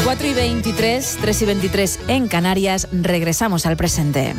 4:23, 3:23 en Canarias. Regresamos al presente.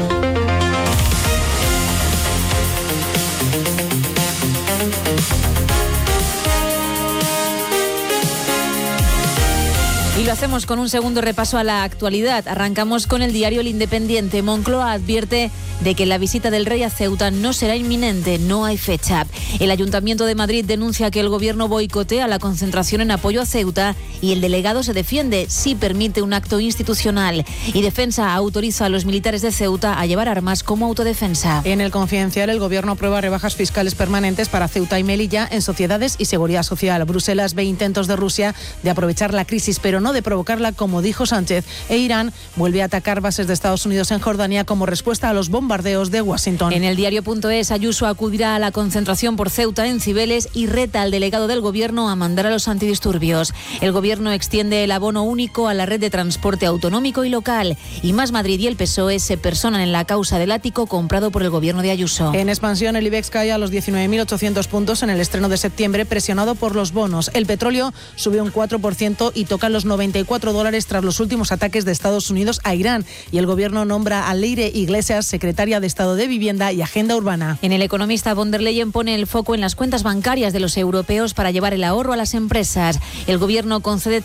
Y lo hacemos con un segundo repaso a la actualidad. Arrancamos con el diario El Independiente. Moncloa advierte de que la visita del rey a Ceuta no será inminente, no hay fecha. El Ayuntamiento de Madrid denuncia que el gobierno boicotea la concentración en apoyo a Ceuta y el delegado se defiende si permite un acto institucional. Y Defensa autoriza a los militares de Ceuta a llevar armas como autodefensa. En El Confidencial, el gobierno aprueba rebajas fiscales permanentes para Ceuta y Melilla en sociedades y seguridad social. Bruselas ve intentos de Rusia de aprovechar la crisis, pero no de provocarla, como dijo Sánchez. E Irán vuelve a atacar bases de Estados Unidos en Jordania como respuesta a los bombardeos de Washington. En el diario.es, Ayuso acudirá a la concentración por Ceuta en Cibeles y reta al delegado del gobierno a mandar a los antidisturbios. El gobierno extiende el abono único a la red de transporte autonómico y local. Y Más Madrid y el PSOE se personan en la causa del ático comprado por el gobierno de Ayuso. En expansión, el IBEX cae a los 19.800 puntos en el estreno de septiembre, presionado por los bonos. El petróleo sube un 4% y toca los $94 tras los últimos ataques de Estados Unidos a Irán. Y el gobierno nombra a Leire Iglesias secretaria de Estado de Vivienda y Agenda Urbana. En El Economista, von der Leyen pone el foco en las cuentas bancarias de los europeos para llevar el ahorro a las empresas. El gobierno concede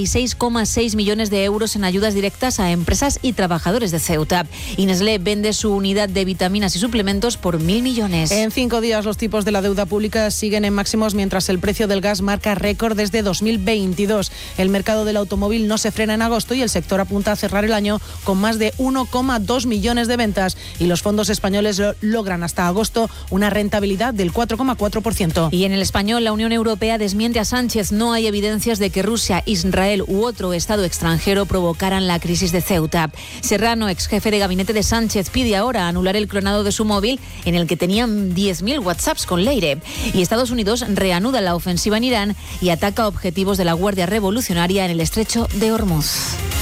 36,6 millones de euros en ayudas directas a empresas y trabajadores de Ceuta. Y Nestlé vende su unidad de vitaminas y suplementos por 1.000 millones. En 5 días los tipos de la deuda pública siguen en máximos mientras el precio del gas marca récord desde 2022. El mercado del automóvil no se frena en agosto y el sector apunta a cerrar el año con más de 1,2 millones de ventas y los fondos españoles logran hasta agosto una rentabilidad del 4,4%. Y en El Español, la Unión Europea desmiente a Sánchez. No hay evidencias de que Rusia, Israel u otro Estado extranjero provocaran la crisis de Ceuta. Serrano, ex jefe de gabinete de Sánchez, pide ahora anular el clonado de su móvil en el que tenían 10.000 WhatsApps con Leire. Y Estados Unidos reanuda la ofensiva en Irán y ataca objetivos de la Guardia Revolucionaria en el estrecho de Hormuz.